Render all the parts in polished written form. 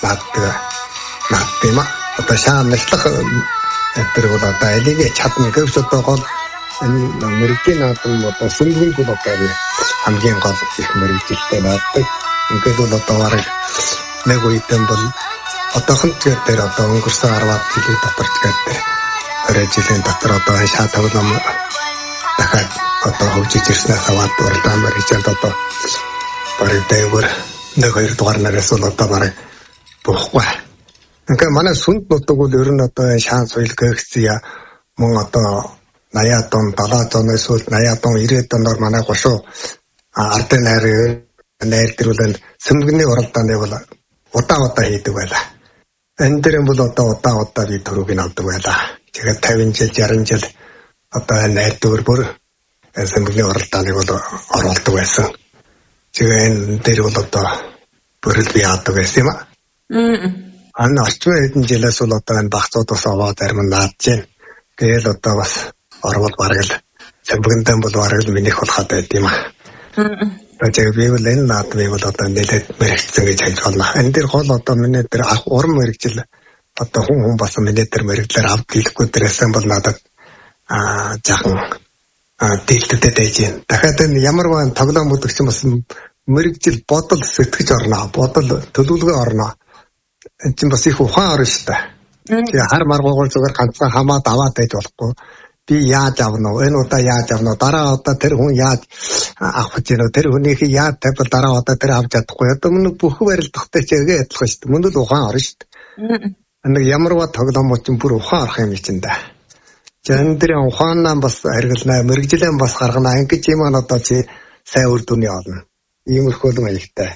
наадтыма одоо шаамлах тэр бол одоо элигээ чадна гэвч одоо гол Америкийн наадам одоо сүнгийн бол одоо хамгийн гол их мэрэгжилтэй нааддаг. Ингээд бол одоо бараг нэг үедэн бол одоохон тэр одоо өнгөрсөн 10 жилийн дотор ч гэдэг 20 жилийн дотор одоо шаа тоглоом дахиад одоо хөгжиж ирснээр хаваад уралдаан мэрэгжилд одоо бараг дээгүүр нэг хоёр дугаар нараас бол одоо бараг буухгүй. Ингээд манай сүнд нутаг бол ер нь одоо шаан соёл гэгцээ мөн одоо 80-аад он 70-аад оноос үл 80-аад он 90-аад оноор манай гошуу ардын найр дэрүүлэн сэмгний уралдааны бол удаа хийдэг байлаа. Энэ дэр бол одоо удаа би төрөгийг авдаг байлаа. Тэгээд 50 жил 60 жил одоо найр дөр бүр сэмгний уралдааныг бол оруулдаг байсан. Тэгээд энэ дэр бол одоо бүрэл би яадаг байсан юм аа. Ан орчмын хэдэн жилээс бол одоо энэ багцуудаас аваад зарим нь наадж байна. Гээл одоо бас орвол бараг л сэмгэндэн бол бараг л минийх болоход байд юм аа. Тэгээд би бол энэ наадмыг бол одоо нэлээд мэрэгцсэн гэж хэлж байна. Энэ дэр гол одоо миний дэр уран мэрэгжил одоо хүн басан миний дэр мэрэгдлэр авд хэлэхгүй дээрсэн бол надад жаахан дийлдэтэй дайж байна. Дахиад энэ ямар ван тоглоом бүдэгч бас мэрэгжил бодол сэтгэж орно. Бодол төлөвлөгөө орно. Энэ чинь бас их ухаан орно шүү дээ. Тэгээ хар маргуугаар зүгээр ганцхан хамаад аваад байж болохгүй. Би яаж авна вэ? Энэ удаа яаж авна вэ? Дараа удаа тэр хүн яаж авах гэж байна вэ? Тэр хүнийх яаж тавьбал дараа удаа тэр авч чадахгүй. Одоо мөн бүх барилдахтай ч яагаад адилхан шүү дээ. Мөн л ухаан орно шүү дээ. Нэг ямарваа тоглоомч чинь бүр ухаан орох юм чинь да. Жан дээр ухаанаа бас харгалнаа, мэрэгжилэн бас гаргана. Ингэж юм аа одоо чи сайн үр дүний олно. Иймэрхүү л маягтай.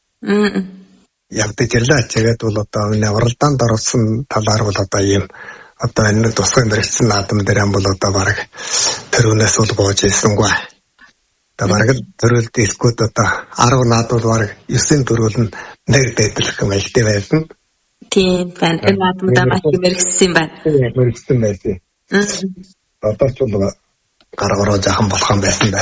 Явдаж ирлээ. Тэгээд бол одоо энэ уралдаанд орсон талаар бол одоо ийм одоо энэ тусгай мэрэгчсэн наадам дээр юм бол одоо бараг төрөнөөс бол гоож ирсэнгүй. Одоо бараг төрөлд илгүүд одоо 10 наадмууд бараг 9 төрөл нь нэр дэвдэх юм альтай байсан. Тийм байна. Энэ наадмуудаа маш мэрэгчсэн байна. Мэрэгчсэн байсан. Одоо ч бол гаргараа жаахан болох юм байсан.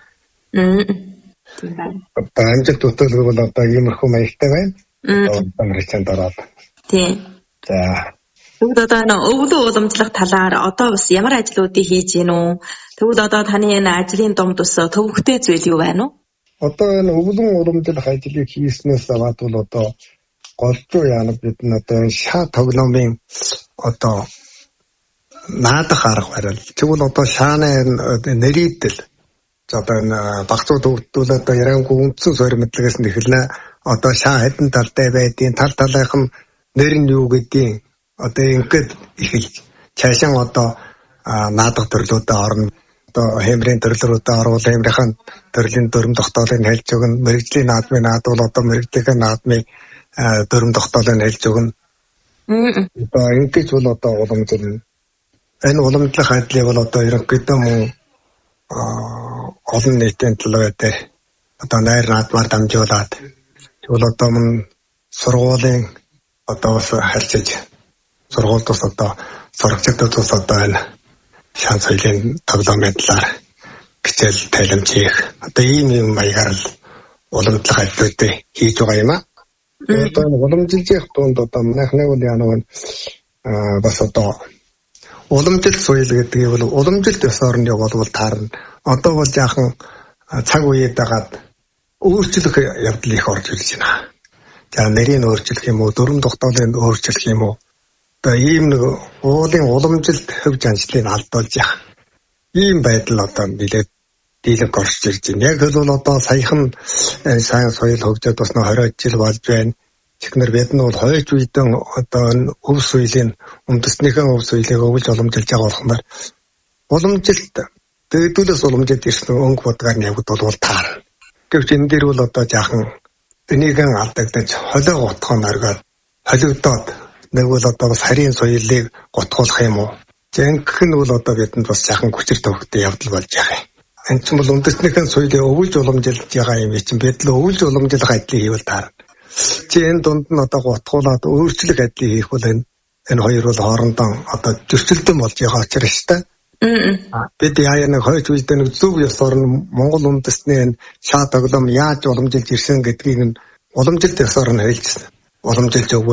Тийм байна. Одоо амжилт төтөлгөө бол одоо иймэрхүү маягтай байна. Одоо мэрэгчэнд ороод. Тийм. За Тэгвэл одоо өвлөө уламжлах талаар одоо бас ямар ажлуудыг хийж гин үү? Тэгвэл одоо таны энэ ажлын домд ус төвөгтэй зүйл юу байна уу? Одоо энэ өвлөн уламжлах ажлыг хийснээс аваад бол одоо голдуу яана бид нь одоо шаа тоглоомын одоо наадах арга барил. Тэгвэл одоо шааны нэрийдэл одоо энэ багцууд хөгжтүүл одоо ярангуй үндсэн суурь мэдлэгээс нь эхэлнэ. Одоо шаа хэдэн талтай байдیں۔ Тал талынх нь нэр нь юу гэдгийг одоо ингээд эхэлж цаашаа одоо наадах төрлүүдэд орно. Одоо хэмрийн төрлөрүүдэд орвол хэмрийн төрлийн дүрм тогтоолыг хэлж өгнө. Мэргэжлийн наадмын наадвал одоо мэргэжлийн наадмын дүрм тогтоолыг хэлж өгнө. Одоо ингэж бол одоо уламжлал энэ уламжлах ажлыг бол одоо ерөнхийдөө мөн олон нийтийн төлөө дээр одоо найр наадмаар дамжуулаад тэгвэл одоо мөн сургуулийн одоо бас харьцаж сургуультаас одоо сурагчдаас одоо энэ шаан соёлын тоглоомын талаар хичээл тайлбарч хийх одоо ийм маягаар л уламжлах ажлуудыг хийж байгаа юм аа. Одоо уламжлах тунд одоо манайхны үл яанаа бас одоо уламжлалт соёл гэдгийг бол уламжлалт ёс орны болвол таарна. Одоо бол жаахан цаг үед дагаад өөрчлөх явдал их орж ирж байна. За нэрийг өөрчлөх юм уу, дүрм тогтоолыг өөрчлөх юм уу? Одоо ийм нэг уулын уламжлалт хөв жаншлыг алдуулж яах. Ийм байдал одоо нэлээд дийлэнх орж ирж байна. Яг л одоо саяхан сайн соёл хөгжөөд бас 20 жил болж байна. Чихнэр бид нь бол хойч үедэн одоо өв соёлын үндэснийхэн өв соёлыг өвлж уламжилж байгаа болохоор уламжилт дээдүүлээс уламжилж ирсэн өнгө бодгаар нь явагдвал таарна. Гэвч энэ дээр бол одоо жаахан энийгэн алдагдаж холио готхон оргоод холигдоод нэг бол одоо бас харийн соёлыг готгоолох юм уу? Зэнх нь бол одоо бидэнд бас жаахан хүчээр төвхтэй явдал болж байгаа юм. Энэ ч бол үндэснийхэн соёлыг өвлж уламжилж байгаа юм чинь бид л өвлж уламжлах ажлыг хийвэл таарна. Чи энэ дунд нь одоо готгуулаад өөрчлөх ажлыг хийх бол энэ хоёр бол хоорондоо одоо зөрчилдөөн болж байгаа учраас та. Бид яа нэг хойч үедээ нэг зөв ёс орн Монгол үндэстний энэ шаа тоглоом яаж уламжилж ирсэн гэдгийг нь уламжилт ёсоор нь хэлжсэн. Уламжилж